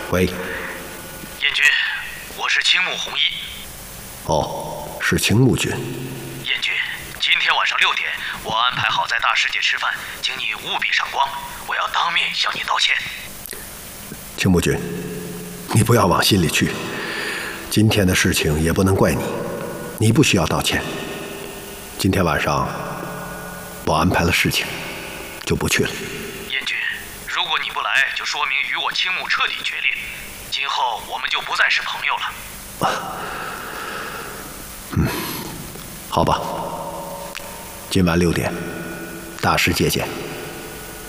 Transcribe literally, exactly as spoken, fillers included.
喂， 燕君，我是青木弘一。 哦，是青木君。 燕君，今天晚上六点，我安排好在大世界吃饭，请你务必上光，我要当面向你道歉。 青木君，你不要往心里去，今天的事情也不能怪你，你不需要道歉。今天晚上我安排了事情，就不去了。 燕君，如果你不来，就说明与我青木彻底决裂，今后我们就不再是朋友了。 啊，嗯，好吧，今晚六点，大世界见。